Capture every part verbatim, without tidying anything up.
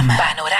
Panorama.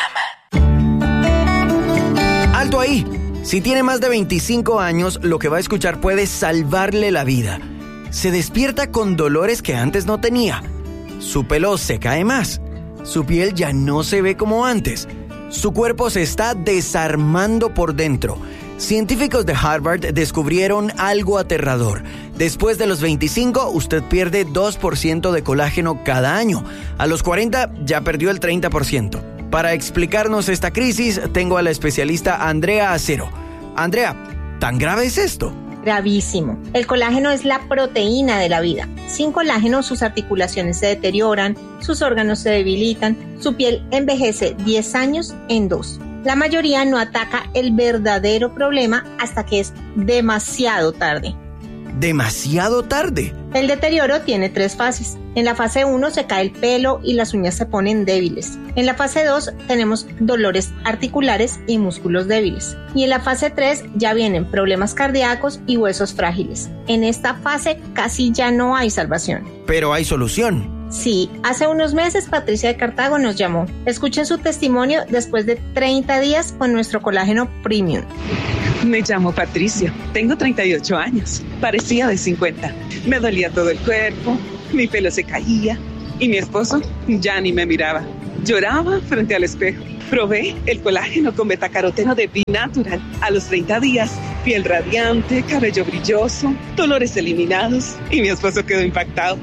Panorama. Alto ahí. Si tiene más de veinticinco años, lo que va a escuchar puede salvarle la vida. Se despierta con dolores que antes no tenía. Su pelo se cae más. Su piel ya no se ve como antes. Su cuerpo se está desarmando por dentro. Científicos de Harvard descubrieron algo aterrador. Después de los veinticinco, usted pierde dos por ciento de colágeno cada año. A los cuarenta, ya perdió el treinta por ciento. Para explicarnos esta crisis, tengo a la especialista Andrea Acero. Andrea, ¿tan grave es esto? Gravísimo. El colágeno es la proteína de la vida. Sin colágeno, sus articulaciones se deterioran, sus órganos se debilitan, su piel envejece diez años en dos. La mayoría no ataca el verdadero problema hasta que es demasiado tarde. ¿Demasiado tarde? El deterioro tiene tres fases. En la fase uno se cae el pelo y las uñas se ponen débiles. En la fase dos tenemos dolores articulares y músculos débiles. Y en la fase tres ya vienen problemas cardíacos y huesos frágiles. En esta fase casi ya no hay salvación. Pero hay solución. Sí, hace unos meses Patricia de Cartago nos llamó. Escuchen su testimonio después de treinta días con nuestro colágeno premium. Me llamo Patricia, tengo treinta y ocho años, parecía de cincuenta. Me dolía todo el cuerpo, mi pelo se caía y mi esposo ya ni me miraba. Lloraba frente al espejo. Probé el colágeno con betacaroteno de B-Natural. A los treinta días, piel radiante, cabello brilloso, dolores eliminados y mi esposo quedó impactado.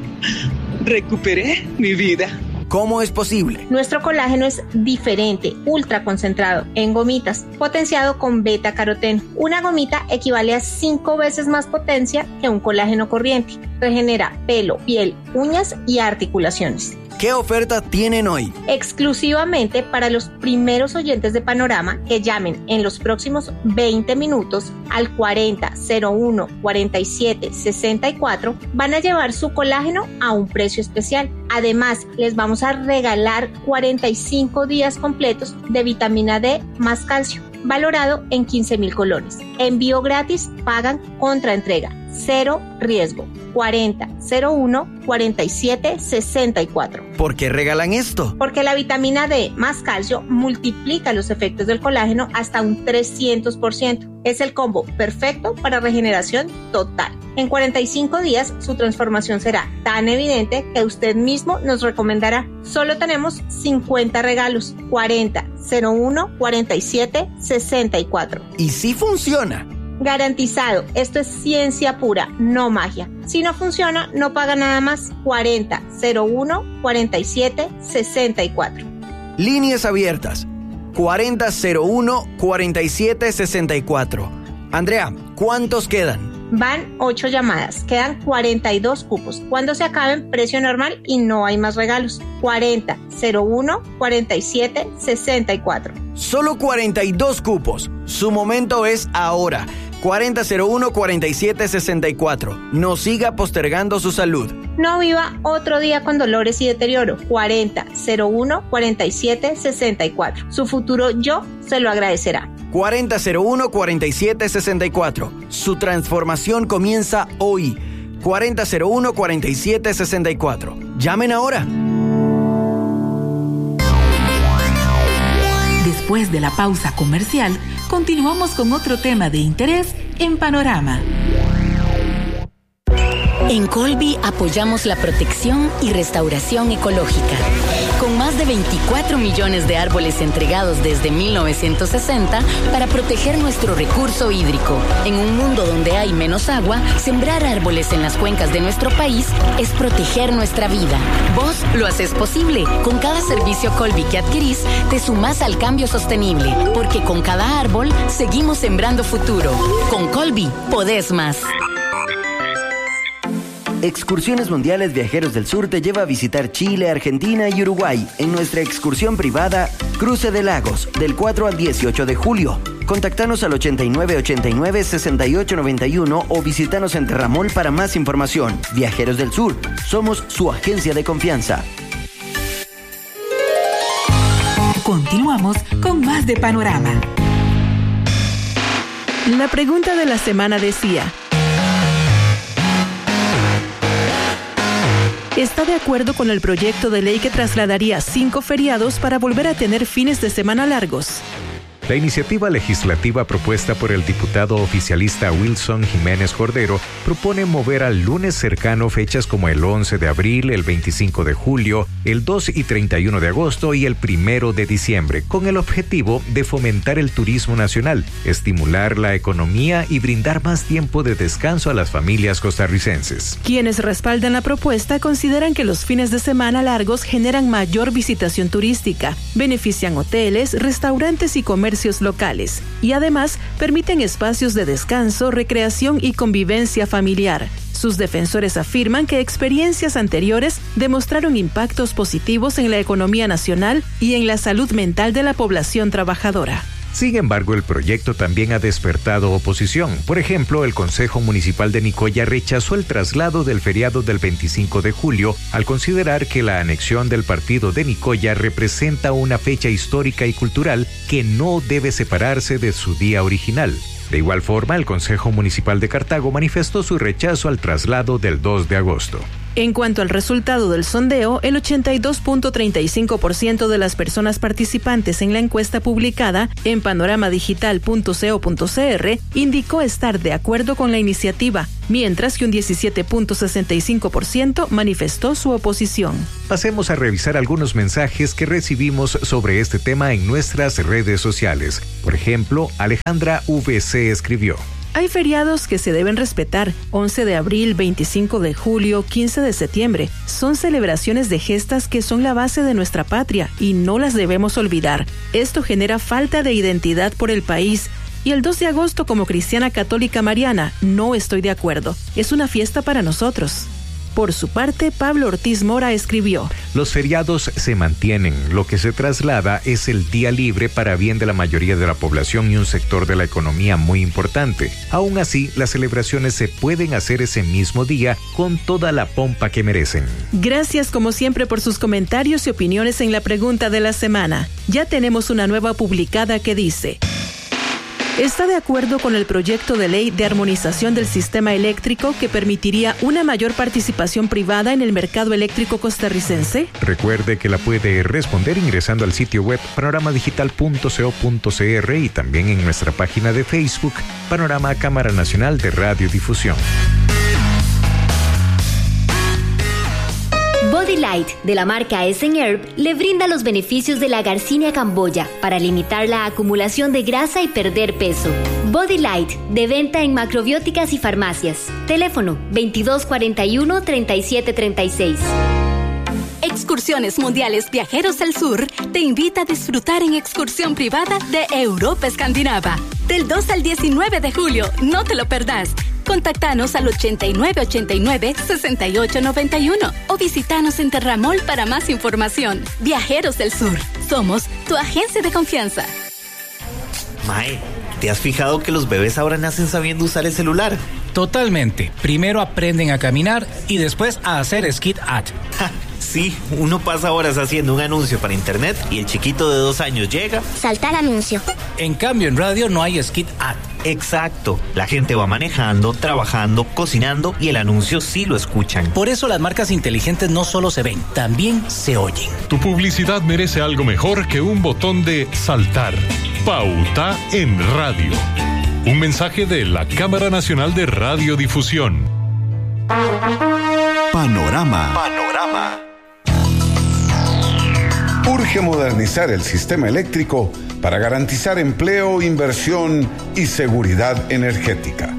Recuperé mi vida. ¿Cómo es posible? Nuestro colágeno es diferente, ultra concentrado, en gomitas, potenciado con beta-caroteno. Una gomita equivale a cinco veces más potencia que un colágeno corriente. Regenera pelo, piel, uñas y articulaciones. ¿Qué oferta tienen hoy? Exclusivamente para los primeros oyentes de Panorama que llamen en los próximos veinte minutos al cuarenta cero uno cuarenta y siete sesenta y cuatro, van a llevar su colágeno a un precio especial. Además, les vamos a regalar cuarenta y cinco días completos de vitamina D más calcio, valorado en quince mil colones. Envío gratis, pagan contra entrega. Cero riesgo. cuarenta cero uno cuarenta y siete sesenta y cuatro. ¿Por qué regalan esto? Porque la vitamina D más calcio multiplica los efectos del colágeno hasta un trescientos por ciento. Es el combo perfecto para regeneración total. En cuarenta y cinco días su transformación será tan evidente que usted mismo nos recomendará. Solo tenemos cincuenta regalos. cuarenta cero uno cuarenta y siete sesenta y cuatro. ¿Y si funciona? Garantizado, esto es ciencia pura, no magia. Si no funciona, no paga nada más. cuarenta cero uno cuarenta y siete sesenta y cuatro. Líneas abiertas. cuarenta cero uno cuarenta y siete sesenta y cuatro. Andrea, ¿cuántos quedan? Van ocho llamadas, quedan cuarenta y dos cupos. Cuando se acaben, precio normal y no hay más regalos. cuarenta cero uno cuarenta y siete sesenta y cuatro. Solo cuarenta y dos cupos. Su momento es ahora. cuarenta cero uno cuarenta y siete sesenta y cuatro. No siga postergando su salud. No viva otro día con dolores y deterioro. cuarenta cero uno cuarenta y siete sesenta y cuatro. Su futuro yo se lo agradecerá. cuarenta cero uno cuarenta y siete sesenta y cuatro. Su transformación comienza hoy. cuarenta cero uno cuarenta y siete sesenta y cuatro. Llamen ahora. Después de la pausa comercial, continuamos con otro tema de interés en Panorama. En Colby apoyamos la protección y restauración ecológica. Con más de veinticuatro millones de árboles entregados desde mil novecientos sesenta para proteger nuestro recurso hídrico. En un mundo donde hay menos agua, sembrar árboles en las cuencas de nuestro país es proteger nuestra vida. Vos lo haces posible. Con cada servicio Colby que adquirís, te sumás al cambio sostenible. Porque con cada árbol, seguimos sembrando futuro. Con Colby, podés más. Excursiones Mundiales Viajeros del Sur te lleva a visitar Chile, Argentina y Uruguay en nuestra excursión privada Cruce de Lagos del cuatro al dieciocho de julio. Contactanos al ochenta y nueve ochenta y nueve sesenta y ocho noventa y uno o visítanos en Terramol para más información. Viajeros del Sur, somos su agencia de confianza. Continuamos con más de Panorama. La pregunta de la semana decía: está de acuerdo con el proyecto de ley que trasladaría cinco feriados para volver a tener fines de semana largos. La iniciativa legislativa propuesta por el diputado oficialista Wilson Jiménez Cordero propone mover al lunes cercano fechas como el once de abril, el veinticinco de julio, el dos y treinta y uno de agosto y el primero de diciembre, con el objetivo de fomentar el turismo nacional, estimular la economía y brindar más tiempo de descanso a las familias costarricenses. Quienes respaldan la propuesta consideran que los fines de semana largos generan mayor visitación turística, benefician hoteles, restaurantes y comercios locales y además permiten espacios de descanso, recreación y convivencia familiar. Sus defensores afirman que experiencias anteriores demostraron impactos positivos en la economía nacional y en la salud mental de la población trabajadora. Sin embargo, el proyecto también ha despertado oposición. Por ejemplo, el Consejo Municipal de Nicoya rechazó el traslado del feriado del veinticinco de julio al considerar que la anexión del partido de Nicoya representa una fecha histórica y cultural que no debe separarse de su día original. De igual forma, el Consejo Municipal de Cartago manifestó su rechazo al traslado del dos de agosto. En cuanto al resultado del sondeo, el ochenta y dos punto treinta y cinco por ciento de las personas participantes en la encuesta publicada en panorama digital punto co punto cr indicó estar de acuerdo con la iniciativa, mientras que un diecisiete punto sesenta y cinco por ciento manifestó su oposición. Pasemos a revisar algunos mensajes que recibimos sobre este tema en nuestras redes sociales. Por ejemplo, Alejandra V C escribió: hay feriados que se deben respetar, once de abril, veinticinco de julio, quince de septiembre. Son celebraciones de gestas que son la base de nuestra patria y no las debemos olvidar. Esto genera falta de identidad por el país. Y el dos de agosto como cristiana católica mariana, no estoy de acuerdo. Es una fiesta para nosotros. Por su parte, Pablo Ortiz Mora escribió: los feriados se mantienen, lo que se traslada es el día libre para bien de la mayoría de la población y un sector de la economía muy importante. Aún así, las celebraciones se pueden hacer ese mismo día con toda la pompa que merecen. Gracias como siempre por sus comentarios y opiniones en la pregunta de la semana. Ya tenemos una nueva publicada que dice: ¿está de acuerdo con el proyecto de ley de armonización del sistema eléctrico que permitiría una mayor participación privada en el mercado eléctrico costarricense? Recuerde que la puede responder ingresando al sitio web panorama digital punto co punto cr y también en nuestra página de Facebook, Panorama Cámara Nacional de Radiodifusión. Body Light, de la marca Essen Herb, le brinda los beneficios de la Garcinia camboya para limitar la acumulación de grasa y perder peso. Body Light, de venta en macrobióticas y farmacias. Teléfono veintidós cuarenta y uno, treinta y siete treinta y seis. Excursiones Mundiales Viajeros del Sur te invita a disfrutar en excursión privada de Europa Escandinava. Del dos al diecinueve de julio, no te lo perdás. Contáctanos al ochenta y nueve ochenta y nueve, sesenta y ocho noventa y uno o visítanos en Terramol para más información. Viajeros del Sur, somos tu agencia de confianza. Mae, ¿te has fijado que los bebés ahora nacen sabiendo usar el celular? Totalmente. Primero aprenden a caminar y después a hacer skit at. Ja, sí, uno pasa horas haciendo un anuncio para internet y el chiquito de dos años llega. Saltar anuncio. En cambio, en radio no hay skit at. Exacto. La gente va manejando, trabajando, cocinando y el anuncio sí lo escuchan. Por eso las marcas inteligentes no solo se ven, también se oyen. Tu publicidad merece algo mejor que un botón de saltar. Pauta en radio. Un mensaje de la Cámara Nacional de Radiodifusión. Panorama. Panorama. Urge modernizar el sistema eléctrico para garantizar empleo, inversión y seguridad energética.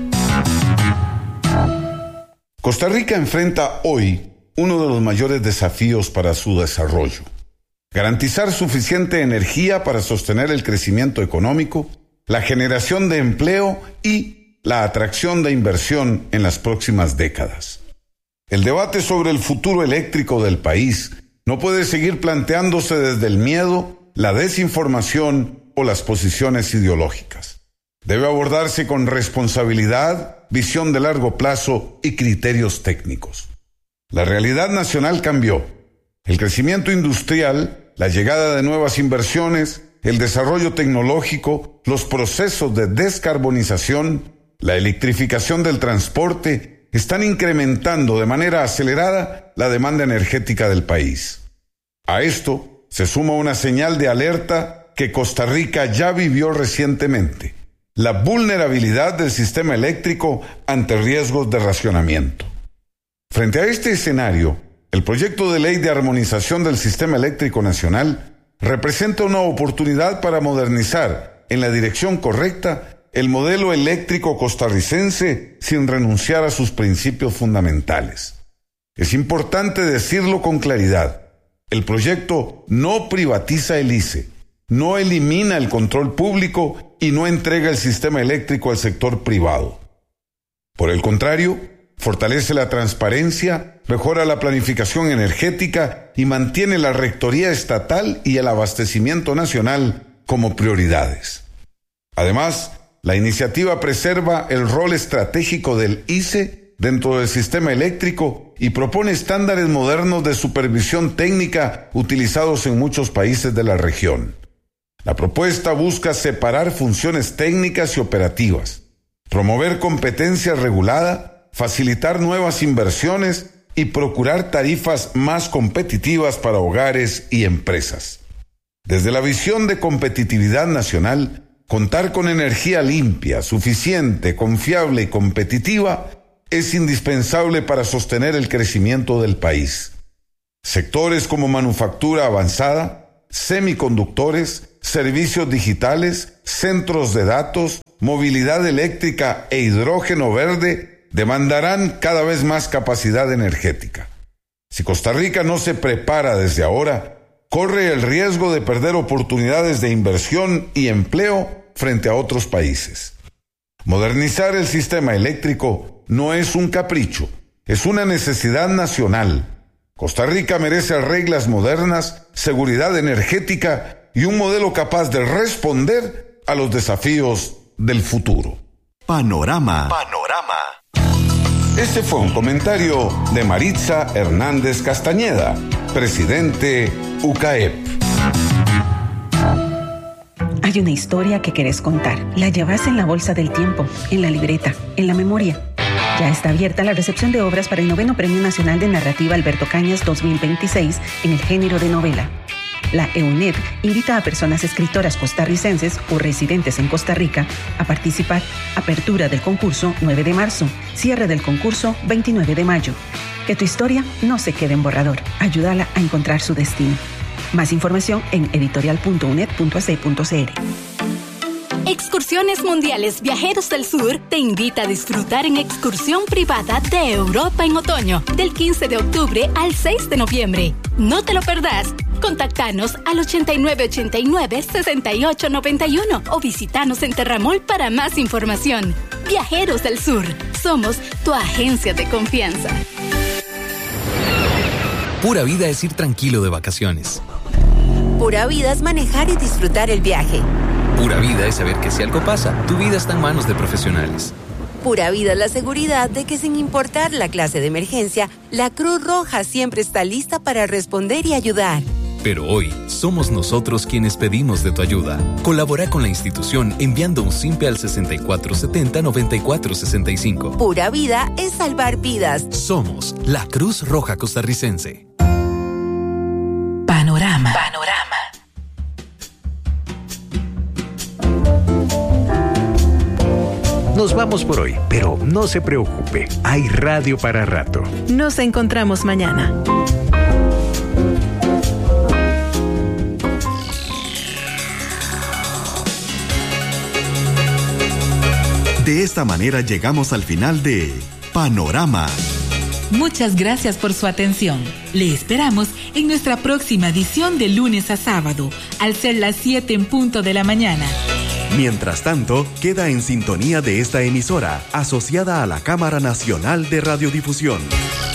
Costa Rica enfrenta hoy uno de los mayores desafíos para su desarrollo: garantizar suficiente energía para sostener el crecimiento económico, la generación de empleo y la atracción de inversión en las próximas décadas. El debate sobre el futuro eléctrico del país no puede seguir planteándose desde el miedo, la desinformación o las posiciones ideológicas. Debe abordarse con responsabilidad, visión de largo plazo y criterios técnicos. La realidad nacional cambió. El crecimiento industrial, la llegada de nuevas inversiones, el desarrollo tecnológico, los procesos de descarbonización, la electrificación del transporte están incrementando de manera acelerada la demanda energética del país. A esto se suma una señal de alerta que Costa Rica ya vivió recientemente: la vulnerabilidad del sistema eléctrico ante riesgos de racionamiento. Frente a este escenario, el proyecto de ley de armonización del sistema eléctrico nacional representa una oportunidad para modernizar en la dirección correcta el modelo eléctrico costarricense sin renunciar a sus principios fundamentales. Es importante decirlo con claridad: el proyecto no privatiza el I C E, no elimina el control público y no entrega el sistema eléctrico al sector privado. Por el contrario, fortalece la transparencia, mejora la planificación energética y mantiene la rectoría estatal y el abastecimiento nacional como prioridades. Además, la iniciativa preserva el rol estratégico del I C E dentro del sistema eléctrico y propone estándares modernos de supervisión técnica utilizados en muchos países de la región. La propuesta busca separar funciones técnicas y operativas, promover competencia regulada, facilitar nuevas inversiones y procurar tarifas más competitivas para hogares y empresas. Desde la visión de competitividad nacional, contar con energía limpia, suficiente, confiable y competitiva es indispensable para sostener el crecimiento del país. Sectores como manufactura avanzada, semiconductores, servicios digitales, centros de datos, movilidad eléctrica e hidrógeno verde demandarán cada vez más capacidad energética. Si Costa Rica no se prepara desde ahora, corre el riesgo de perder oportunidades de inversión y empleo frente a otros países. Modernizar el sistema eléctrico no es un capricho, es una necesidad nacional. Costa Rica merece reglas modernas, seguridad energética y un modelo capaz de responder a los desafíos del futuro. Panorama. Panorama. Este fue un comentario de Maritza Hernández Castañeda, presidente U C A E P. Hay una historia que querés contar. La llevas en la bolsa del tiempo, en la libreta, en la memoria. Ya está abierta la recepción de obras para el noveno Premio Nacional de Narrativa Alberto Cañas dos mil veintiséis en el género de novela. La E U N E D invita a personas escritoras costarricenses o residentes en Costa Rica a participar. Apertura del concurso nueve de marzo, cierre del concurso veintinueve de mayo. Que tu historia no se quede en borrador. Ayúdala a encontrar su destino. Más información en editorial punto uned punto a c punto c r. Excursiones Mundiales Viajeros del Sur te invita a disfrutar en excursión privada de Europa en otoño, del quince de octubre al seis de noviembre. No te lo perdás. Contactanos al ochenta y nueve ochenta y nueve sesenta y ocho noventa y uno o visitanos en Terramol para más información. Viajeros del Sur, somos tu agencia de confianza. Pura vida es ir tranquilo de vacaciones. Pura vida es manejar y disfrutar el viaje. Pura vida es saber que si algo pasa, tu vida está en manos de profesionales. Pura vida es la seguridad de que sin importar la clase de emergencia, la Cruz Roja siempre está lista para responder y ayudar. Pero hoy, somos nosotros quienes pedimos de tu ayuda. Colabora con la institución enviando un simpe al sesenta y cuatro setenta noventa y cuatro sesenta y cinco. Pura vida es salvar vidas. Somos la Cruz Roja Costarricense. Panorama. Panorama. Nos vamos por hoy, pero no se preocupe, hay radio para rato. Nos encontramos mañana. De esta manera llegamos al final de Panorama. Muchas gracias por su atención. Le esperamos en nuestra próxima edición de lunes a sábado, al ser las siete en punto de la mañana. Mientras tanto, queda en sintonía de esta emisora, asociada a la Cámara Nacional de Radiodifusión.